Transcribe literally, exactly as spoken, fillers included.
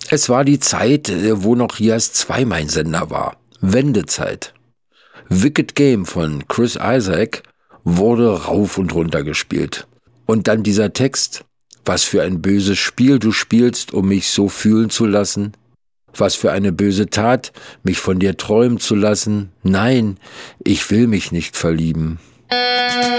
Es war die Zeit, wo noch Hias zwei mein Sender war. Wendezeit. Wicked Game von Chris Isaak wurde rauf und runter gespielt. Und dann dieser Text. Was für ein böses Spiel du spielst, um mich so fühlen zu lassen. Was für eine böse Tat, mich von dir träumen zu lassen. Nein, ich will mich nicht verlieben.